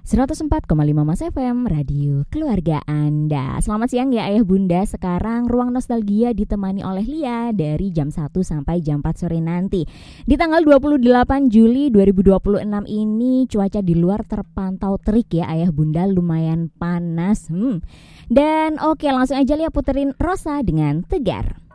104,5 Mas FM, radio keluarga Anda. Selamat siang ya Ayah Bunda. Sekarang Ruang Nostalgia ditemani oleh Lia dari jam 1 sampai jam 4 sore nanti. Di tanggal 28 Juli 2026 ini cuaca di luar terpantau terik ya Ayah Bunda, lumayan panas. Dan oke, langsung aja Lia puterin Rosa dengan Tegar.